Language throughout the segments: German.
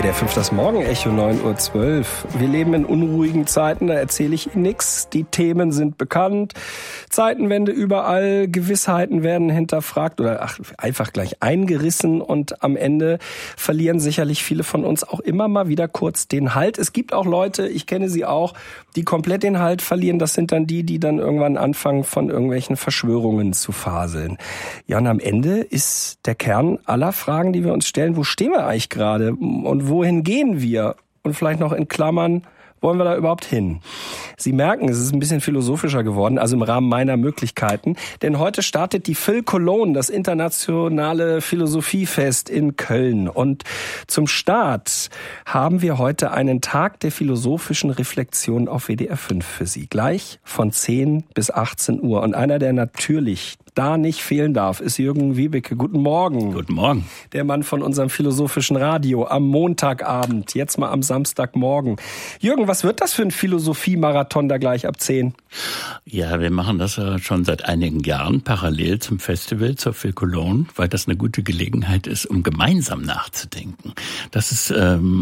WDR 5, das Morgenecho, 9.12 Uhr. Wir leben in unruhigen Zeiten, da erzähle ich Ihnen nichts. Die Themen sind bekannt. Zeitenwende überall, Gewissheiten werden hinterfragt oder einfach gleich eingerissen. Und am Ende verlieren sicherlich viele von uns auch immer mal wieder kurz den Halt. Es gibt auch Leute, ich kenne sie auch, die komplett den Halt verlieren. Das sind dann die dann irgendwann anfangen, von irgendwelchen Verschwörungen zu faseln. Ja, und am Ende ist der Kern aller Fragen, die wir uns stellen, wo stehen wir eigentlich gerade und wohin gehen wir? Und vielleicht noch in Klammern, wollen wir da überhaupt hin? Sie merken, es ist ein bisschen philosophischer geworden, also im Rahmen meiner Möglichkeiten. Denn heute startet die Phil Cologne, das internationale Philosophiefest in Köln. Und zum Start haben wir heute einen Tag der philosophischen Reflexion auf WDR 5 für Sie. Gleich von 10 bis 18 Uhr. Und einer, der natürlich da nicht fehlen darf, ist Jürgen Wiebeke. Guten Morgen. Guten Morgen. Der Mann von unserem philosophischen Radio am Montagabend, jetzt mal am Samstagmorgen. Jürgen, was wird das für ein Philosophie-Marathon da gleich ab 10? Ja, wir machen das ja schon seit einigen Jahren parallel zum Festival, zur Phil Cologne, weil das eine gute Gelegenheit ist, um gemeinsam nachzudenken. Das ist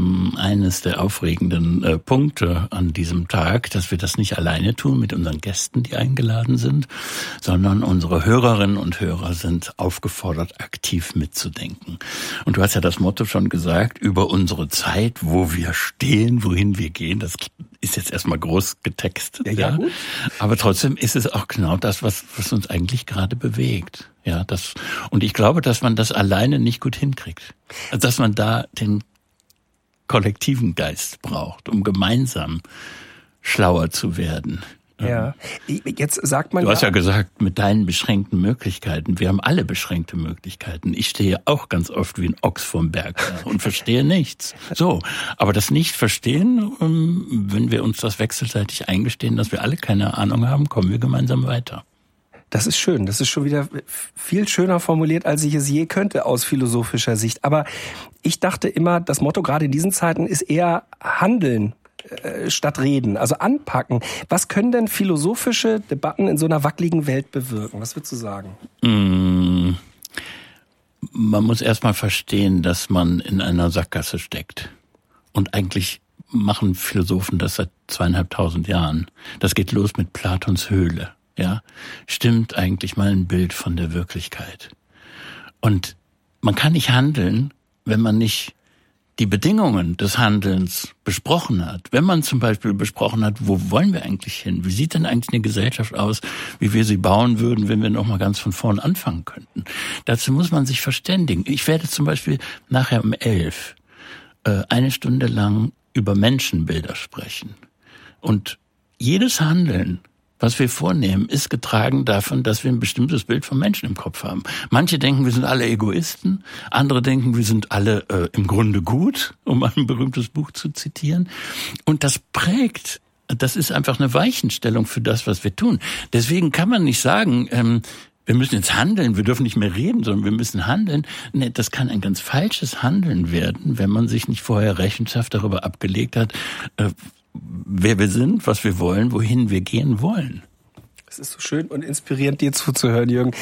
eines der aufregenden Punkte an diesem Tag, dass wir das nicht alleine tun mit unseren Gästen, die eingeladen sind, sondern unsere Hörerinnen und Hörer sind aufgefordert, aktiv mitzudenken. Und du hast ja das Motto schon gesagt, über unsere Zeit, wo wir stehen, wohin wir gehen. Das ist jetzt erstmal groß getextet. Ja, gut. Aber trotzdem ist es auch genau das, was uns eigentlich gerade bewegt. Ja, und ich glaube, dass man das alleine nicht gut hinkriegt. Also, dass man da den kollektiven Geist braucht, um gemeinsam schlauer zu werden. Ja, jetzt sagt man Du hast ja gesagt, mit deinen beschränkten Möglichkeiten. Wir haben alle beschränkte Möglichkeiten. Ich stehe auch ganz oft wie ein Ochs vorm Berg und verstehe nichts. So, aber das Nicht-Verstehen, wenn wir uns das wechselseitig eingestehen, dass wir alle keine Ahnung haben, kommen wir gemeinsam weiter. Das ist schön. Das ist schon wieder viel schöner formuliert, als ich es je könnte aus philosophischer Sicht. Aber ich dachte immer, das Motto gerade in diesen Zeiten ist eher Handeln statt Reden, also anpacken. Was können denn philosophische Debatten in so einer wackeligen Welt bewirken? Was würdest du sagen? Man muss erstmal verstehen, dass man in einer Sackgasse steckt. Und eigentlich machen Philosophen das seit 2500 Jahren. Das geht los mit Platons Höhle. Ja, stimmt eigentlich mal ein Bild von der Wirklichkeit. Und man kann nicht handeln, wenn man nicht die Bedingungen des Handelns besprochen hat. Wenn man zum Beispiel besprochen hat, wo wollen wir eigentlich hin? Wie sieht denn eigentlich eine Gesellschaft aus, wie wir sie bauen würden, wenn wir noch mal ganz von vorn anfangen könnten? Dazu muss man sich verständigen. Ich werde zum Beispiel nachher um 11 eine Stunde lang über Menschenbilder sprechen. Und jedes Handeln, was wir vornehmen, ist getragen davon, dass wir ein bestimmtes Bild vom Menschen im Kopf haben. Manche denken, wir sind alle Egoisten, andere denken, wir sind alle im Grunde gut, um ein berühmtes Buch zu zitieren. Und das prägt, das ist einfach eine Weichenstellung für das, was wir tun. Deswegen kann man nicht sagen, wir müssen jetzt handeln, wir dürfen nicht mehr reden, sondern wir müssen handeln. Nee, das kann ein ganz falsches Handeln werden, wenn man sich nicht vorher Rechenschaft darüber abgelegt hat, wer wir sind, was wir wollen, wohin wir gehen wollen. Es ist so schön und inspirierend, dir zuzuhören, Jürgen.